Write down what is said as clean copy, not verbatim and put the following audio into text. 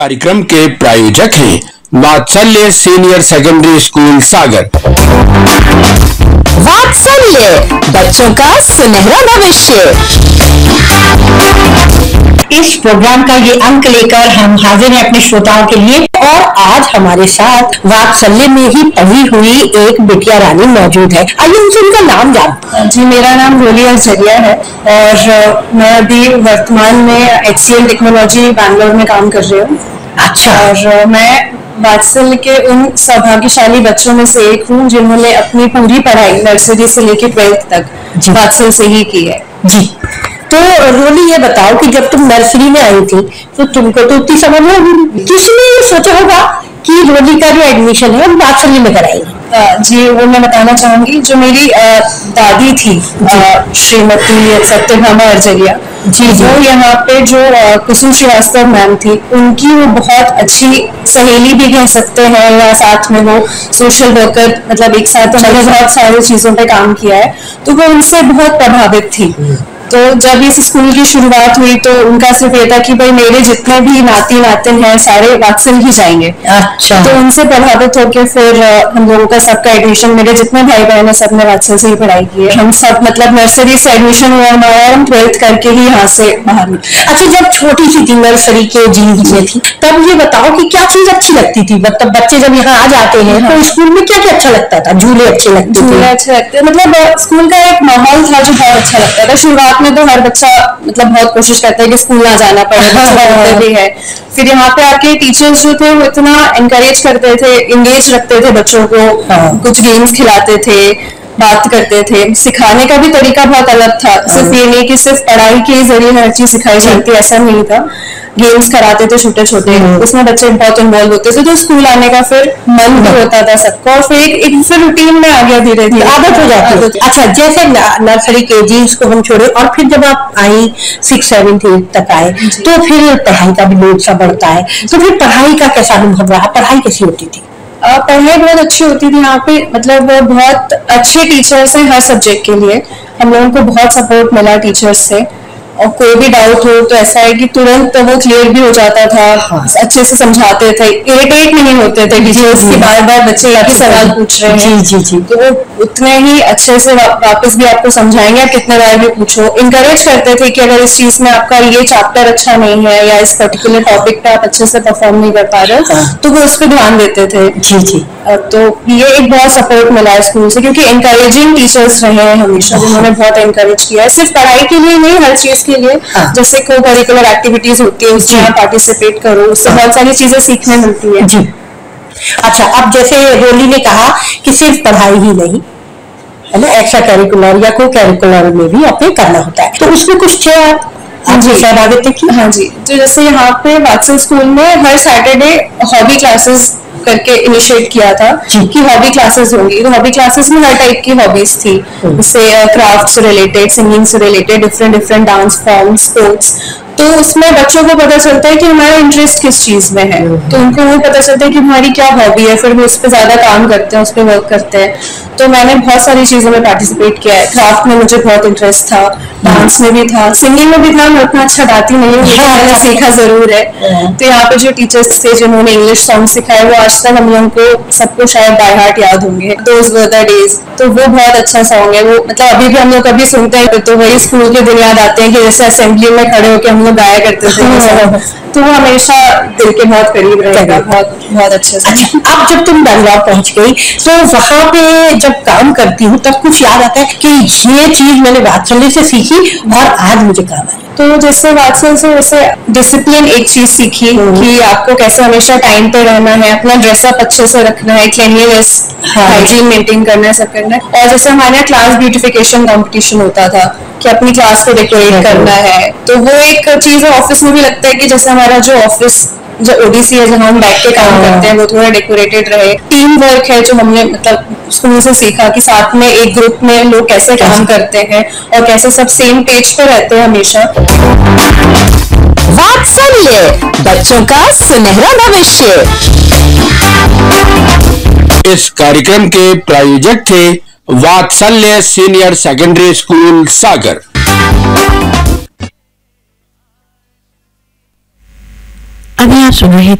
कार्यक्रम के प्रायोजक हैं वात्सल्य सीनियर सेकेंडरी स्कूल सागर। वात्सल्य, बच्चों का सुनहरा भविष्य। इस प्रोग्राम का ये अंक लेकर हम हाजिर हैं अपने श्रोताओं के लिए, और आज हमारे साथ वात्सल्य में ही पढ़ी हुई एक बिटिया रानी मौजूद है। आइए उनसे उनका नाम जानते। जी, मेरा नाम रोली अरजरिया है और मैं अभी वर्तमान में HCL टेक्नोलॉजी बैंगलोर में काम कर रही हूँ। अच्छा। और मैं वात्सल्य के उन सौभाग्यशाली बच्चों में से एक हूँ जिन्होंने अपनी पूरी पढ़ाई नर्सरी से लेकर 12th तक वात्सल्य से ही की है। जी, तो रोली ये बताओ कि जब तुम नर्सरी में आई थी तो तुमको तो उतनी समझ में होगी, किसने ये सोचा होगा कि रोली का जो एडमिशन है हम वात्सल्य में कराएंगे? जी, वो मैं बताना चाहूंगी। जो मेरी दादी थी श्रीमती सत्यभामा अरजरिया जी, वो यहाँ पे जो कुसुम श्रीवास्तव मैम थी, उनकी वो बहुत अच्छी सहेली भी कह सकते हैं, या साथ में वो सोशल वर्कर, मतलब एक साथ उन्होंने बहुत सारी चीजों पे काम किया है, तो वो उनसे बहुत प्रभावित थी। तो जब इस स्कूल की शुरुआत हुई तो उनका सिर्फ ये था कि भाई मेरे जितने भी नाती नातिन हैं सारे वात्सल्य ही जाएंगे। अच्छा। तो उनसे प्रभावित होकर फिर हम लोगों का सबका एडमिशन, मेरे जितने भाई बहन है सबने वात्सल्य से ही पढ़ाई की है। हम सब मतलब नर्सरी से एडमिशन हुआ हमारा, हम 12th करके ही यहाँ से बाहर निकले। अच्छा, जब छोटी सी थी, नर्सरी के जी में थी, तब ये बताओ कि क्या चीज अच्छी लगती थी? मतलब बच्चे जब यहाँ आ जाते हैं तो स्कूल में क्या क्या अच्छा लगता था? झूले अच्छे लगते थे? झूले अच्छे लगते, मतलब स्कूल का एक माहौल था जो बहुत अच्छा लगता था। शुरुआत में तो हर बच्चा मतलब बहुत कोशिश करता है कि स्कूल ना जाना पड़े, बच्चे भी है। फिर यहाँ पे आके टीचर्स जो थे वो इतना एनकरेज करते थे, इंगेज रखते थे बच्चों को, कुछ गेम्स खिलाते थे, बात करते थे। सिखाने का भी तरीका बहुत अलग था, सिर्फ ये नहीं कि सिर्फ पढ़ाई के जरिए हर चीज सिखाई जाती, ऐसा नहीं था। गेम्स कराते थे छोटे छोटे, उसमें बच्चे बहुत इन्वॉल्व होते थे, तो स्कूल आने का फिर मन भी होता था सबको, और फिर एक फिर रूटीन में आ गया, धीरे धीरे आदत हो जाती है। अच्छा, जैसे नर्सरी के जी को हम छोड़े और फिर जब आप आई 6, 7, 8 तक आए, तो फिर पढ़ाई का भी लोड सा बढ़ता है, तो फिर पढ़ाई का कैसा अनुभव रहा? पढ़ाई कैसी होती थी? पढ़ाई बहुत अच्छी होती थी यहाँ पे, मतलब बहुत अच्छे टीचर्स हैं हर सब्जेक्ट के लिए। हम लोगों को बहुत सपोर्ट मिला टीचर्स से, और कोई भी डाउट हो तो ऐसा है कि तुरंत वो क्लियर भी हो जाता था। अच्छे से समझाते थे, इरिटेट नहीं होते थे टीचर्स की बार बार बच्चे एक ही सवाल पूछ रहे हैं। जी जी, तो वो उतने ही अच्छे से वापस भी आपको समझाएंगे, आप कितने बार भी पूछो। इनकरेज करते थे कि अगर इस चीज में आपका ये चैप्टर अच्छा नहीं है या इस पर्टिकुलर टॉपिक पे आप अच्छे से परफॉर्म नहीं कर पा रहे, तो वो उस पर ध्यान देते थे। जी जी। तो ये एक बहुत सपोर्ट मिला है स्कूल से, क्योंकि एनकरेजिंग टीचर्स रहे हैं हमेशा, जिन्होंने बहुत एनकरेज किया है, सिर्फ पढ़ाई के लिए नहीं, हर चीज के लिए। जैसे को करिकुलर एक्टिविटीज होती है उसमें आप पार्टिसिपेट करो, उससे बहुत सारी चीजें सीखने मिलती है। जी। अच्छा, अब जैसे रोली ने कहा कि सिर्फ पढ़ाई ही नहीं है ना, एक्स्ट्रा करिकुलर या को करिकुलर में भी अपने करना होता है, तो उसमें कुछ थे आप जी सहभागिता की? हाँ जी, तो जैसे यहाँ पे वात्सल्य स्कूल में हर सैटरडे हॉबी क्लासेस करके इनिशिएट किया था कि हॉबी क्लासेस होंगी। तो हॉबी क्लासेस में हर टाइप की हॉबीज थी, जैसे क्राफ्ट से रिलेटेड, सिंगिंग से related, different different dance form, sports. तो उसमें बच्चों को पता चलता है कि हमारा इंटरेस्ट किस चीज में है, तो उनको वो पता चलता है कि हमारी क्या हॉबी है, फिर वो उस पर ज्यादा काम करते हैं, उस पर वर्क करते हैं। तो मैंने बहुत सारी चीजों में पार्टिसिपेट किया है। क्राफ्ट में मुझे बहुत इंटरेस्ट था, डांस में भी था, सिंगिंग में भी था। मैं उतना अच्छा गाती नहीं हूँ, मैंने सीखा जरूर है। तो यहाँ पे जो टीचर्स थे जिन्होंने इंग्लिश सॉन्ग सिखाए, वो आज तक हम लोगों को सबको शायद बाय हार्ट याद होंगे, दोज वर द डेज। तो वो बहुत अच्छा सॉन्ग है, वो मतलब अभी भी हम लोग कभी सुनते हैं तो वही स्कूल के दिन याद आते हैं कि जैसे असेंबली में खड़े होकर हम लोग गाया करते थे। तो वो हमेशा दिल के बहुत करीब रहेगा, बहुत बहुत अच्छे से। अच्छा, अब जब तुम बैंगलोर पहुंच गई तो वहां पे जब काम करती हूँ तब कुछ याद आता है कि ये चीज मैंने वात्सल्य से सीखी और आज मुझे काम आई? तो जैसे वात्सल्य से वैसे डिसिप्लिन एक चीज सीखी कि आपको कैसे हमेशा टाइम पे रहना है, अपना ड्रेसअप अच्छे से रखना है, क्लीनलीनेस, हाइजीन मेंटेन करना है, सब करना है। और जैसे हमारे यहाँ क्लास ब्यूटिफिकेशन कंपटीशन होता था कि अपनी क्लास को डेकोरेट करना है, तो वो एक चीज है। ऑफिस में भी लगता है कि जैसे हमारा जो ऑफिस जो ओडीसी है जहाँ हम बैठ के काम करते हैं वो थोड़ा डेकोरेटेड रहे। टीम वर्क है जो हमने मतलब स्कूल से सीखा कि साथ में एक ग्रुप में लोग कैसे काम करते हैं और कैसे सब सेम पेज पे रहते हैं हमेशा। वात्सल्य, बच्चों का सुनहरा भविष्य। इस कार्यक्रम के प्रायोजक थे वात्सल्य सीनियर सेकेंडरी स्कूल सागर। अभी आप सुन रहे